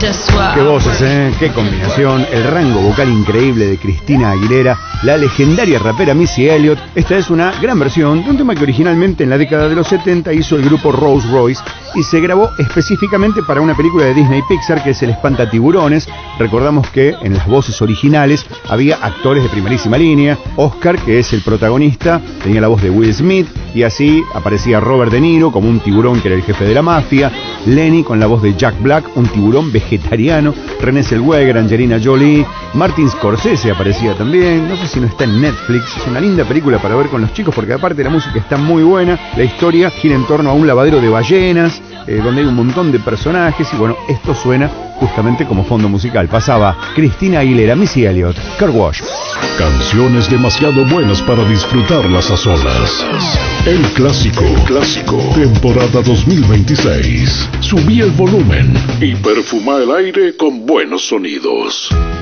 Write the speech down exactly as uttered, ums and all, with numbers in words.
ce soir. Qué voces, ¿eh? Qué combinación. El rango vocal increíble de Cristina Aguilera, la legendaria rapera Missy Elliott. Esta es una gran versión de un tema que originalmente en la década de los setenta hizo el grupo Rolls Royce y se grabó específicamente para una película de Disney Pixar que es El Espantatiburones. Recordamos que en las voces originales había actores de primerísima línea. Oscar, que es el protagonista, tenía la voz de Will Smith y así aparecía Robert De Niro como un tiburón que era el jefe de la mafia, Lenny con la voz de Jack Black, un tiburón vegetariano, René Zellweger, Angelina Jolie, Martin Scorsese aparecía también. No sé si no está en Netflix. Es una linda película para ver con los chicos porque aparte la música está muy buena. La historia gira en torno a un lavadero de ballenas, eh, donde hay un montón de personajes y bueno, esto suena justamente como fondo musical. Pasaba Cristina Aguilera, Missy Elliott, Car Wash. Canciones demasiado buenas para disfrutarlas a solas. El clásico, el clásico, temporada dos mil veintiséis. Subí el volumen y perfuma el aire con buenos sonidos.